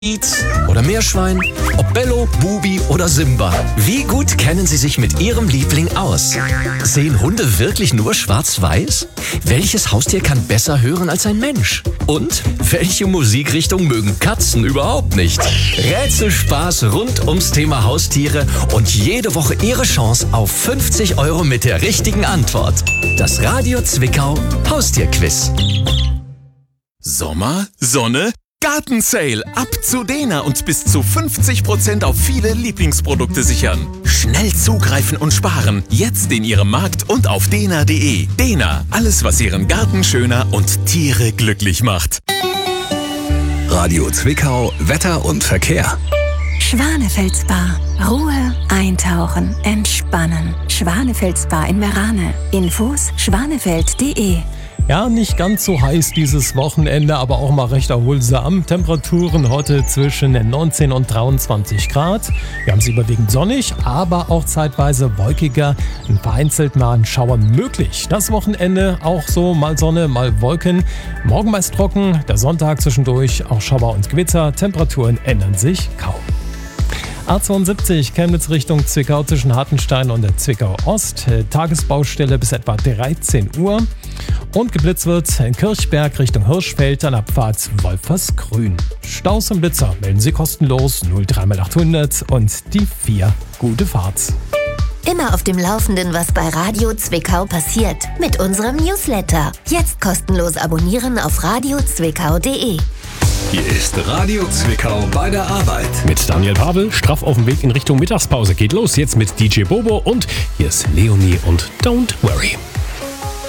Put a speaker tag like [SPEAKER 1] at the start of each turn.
[SPEAKER 1] oder Meerschwein, ob Bello, Bubi oder Simba. Wie gut kennen Sie sich mit Ihrem Liebling aus? Sehen Hunde wirklich nur schwarz-weiß? Welches Haustier kann besser hören als ein Mensch? Und welche Musikrichtung mögen Katzen überhaupt nicht? Rätselspaß rund ums Thema Haustiere und jede Woche Ihre Chance auf 50 € mit der richtigen Antwort. Das Radio Zwickau Haustierquiz.
[SPEAKER 2] Sommer, Sonne, Gartensale. Ab zu Dena und bis zu 50% auf viele Lieblingsprodukte sichern. Schnell zugreifen und sparen. Jetzt in Ihrem Markt und auf dena.de. Dena, alles was Ihren Garten schöner und Tiere glücklich macht.
[SPEAKER 3] Radio Zwickau, Wetter und Verkehr.
[SPEAKER 4] Schwanefeld-Spa. Ruhe, eintauchen, entspannen. Schwanefeld-Spa in Merane. Infos schwanefeld.de.
[SPEAKER 5] Ja, nicht ganz so heiß dieses Wochenende, aber auch mal recht erholsam. Temperaturen heute zwischen 19 und 23 Grad. Wir haben es überwiegend sonnig, aber auch zeitweise wolkiger. Vereinzelt mal ein Schauer möglich. Das Wochenende auch so mal Sonne, mal Wolken. Morgen meist trocken, der Sonntag zwischendurch auch Schauer und Gewitter. Temperaturen ändern sich kaum. A72 Chemnitz Richtung Zwickau zwischen Hartenstein und der Zwickau Ost. Tagesbaustelle bis etwa 13 Uhr. Und geblitzt wird in Kirchberg Richtung Hirschfeld an Abfahrt Wolfersgrün. Staus und Blitzer melden Sie kostenlos 03800 und die 4. Gute Fahrt.
[SPEAKER 6] Immer auf dem Laufenden, was bei Radio Zwickau passiert. Mit unserem Newsletter. Jetzt kostenlos abonnieren auf radiozwickau.de.
[SPEAKER 3] Hier ist Radio Zwickau bei der Arbeit.
[SPEAKER 7] Mit Daniel Pavel, straff auf dem Weg in Richtung Mittagspause. Geht los jetzt mit DJ Bobo und hier ist Leonie und Don't Worry.